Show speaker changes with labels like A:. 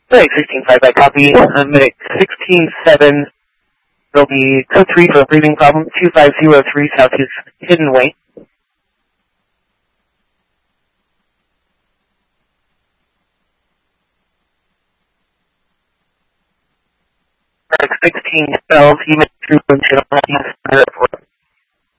A: Medic 16-5, I copy. Medic 16-7, there'll be code 3 for a breathing problem, 2503 South Hidden Way. Medic 16-12, even through Airport.